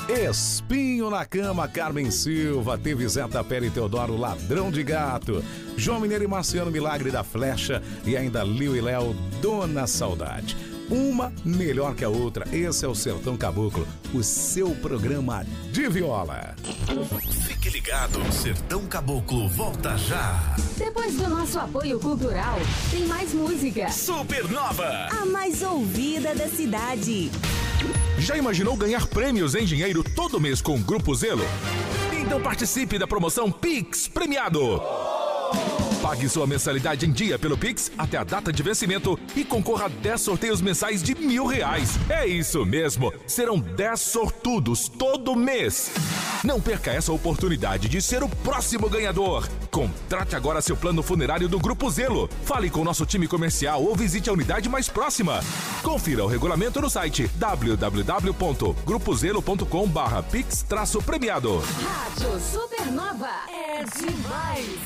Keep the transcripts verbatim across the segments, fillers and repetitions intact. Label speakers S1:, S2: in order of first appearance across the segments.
S1: Espinho na Cama, Carmen Silva, teve Zé Tapera e Teodoro, Ladrão de Gato, João Mineiro e Marciano, Milagre da Flecha, e ainda Liu e Léo, Dona Saudade. Uma melhor que a outra. Esse é o Sertão Caboclo, o seu programa de viola.
S2: Fique ligado, Sertão Caboclo volta já.
S3: Depois do nosso apoio cultural, tem mais música.
S2: Supernova,
S4: a mais ouvida da cidade.
S5: Já imaginou ganhar prêmios em dinheiro todo mês com o Grupo Zelo? Então participe da promoção Pix Premiado. Pague sua mensalidade em dia pelo Pix até a data de vencimento e concorra a dez sorteios mensais de mil reais. É isso mesmo, serão dez sortudos todo mês. Não perca essa oportunidade de ser o próximo ganhador. Contrate agora seu plano funerário do Grupo Zelo. Fale com o nosso time comercial ou visite a unidade mais próxima. Confira o regulamento no site w w w ponto grupo zelo ponto com barra pix traço premiado.
S3: Rádio Supernova é demais.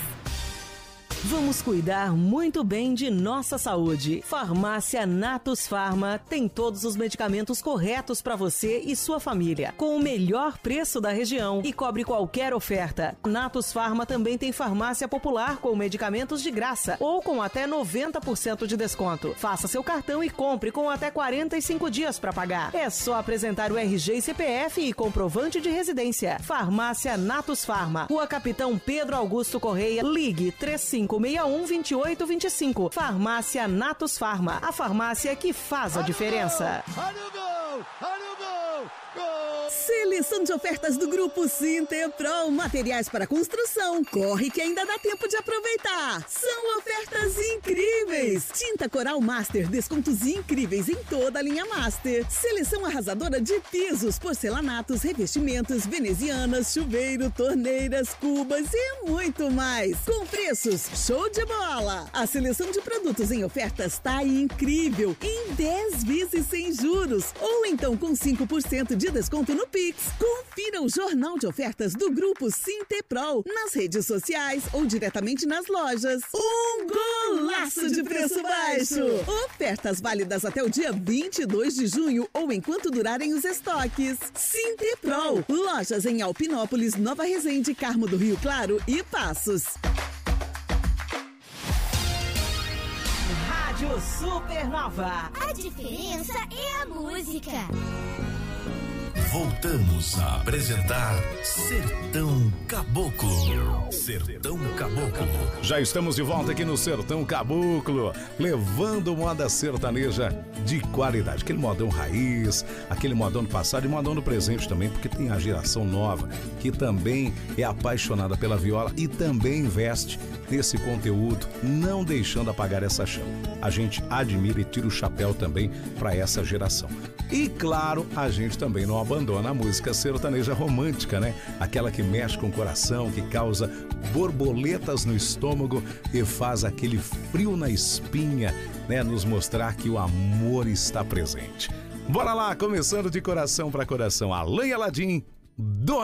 S4: Vamos cuidar muito bem de nossa saúde. Farmácia Natus Farma tem todos os medicamentos corretos para você e sua família, com o melhor preço da região e cobre qualquer oferta. Natus Farma também tem farmácia popular com medicamentos de graça ou com até noventa por cento de desconto. Faça seu cartão e compre com até quarenta e cinco dias para pagar. É só apresentar o R G e C P F e comprovante de residência. Farmácia Natus Farma, Rua Capitão Pedro Augusto Correia, ligue três cinco seis um, dois oito dois cinco. Farmácia Natus Farma, a farmácia que faz a diferença.
S6: Olha o gol! Olha o gol! Gol!
S7: Seleção de ofertas do Grupo Sintepro, materiais para construção. Corre que ainda dá tempo de aproveitar. São ofertas incríveis. Tinta Coral Master, descontos incríveis em toda a linha Master. Seleção arrasadora de pisos, porcelanatos, revestimentos, venezianas, chuveiro, torneiras, cubas e muito mais. Com preços show de bola. A seleção de produtos em ofertas tá incrível. Em dez vezes sem juros. Ou então com cinco por cento de desconto no Pix. Confira o jornal de ofertas do Grupo Sintepro nas redes sociais ou diretamente nas lojas. Um golaço de preço baixo! Ofertas válidas até o dia vinte e dois de junho ou enquanto durarem os estoques. Sintepro, lojas em Alpinópolis, Nova Resende, Carmo do Rio Claro e Passos.
S4: Rádio Supernova.
S8: A diferença é a música.
S2: Voltamos a apresentar Sertão Caboclo. Sertão Caboclo.
S1: Já estamos de volta aqui no Sertão Caboclo, levando moda sertaneja de qualidade. Aquele modão raiz, aquele modão do passado e modão do presente também, porque tem a geração nova que também é apaixonada pela viola e também investe nesse conteúdo, não deixando apagar essa chama. A gente admira e tira o chapéu também para essa geração. E claro, a gente também não abandona a música sertaneja romântica, né? Aquela que mexe com o coração, que causa borboletas no estômago e faz aquele frio na espinha, né? Nos mostrar que o amor está presente. Bora lá, começando de coração para coração. Alain Aladim, Dona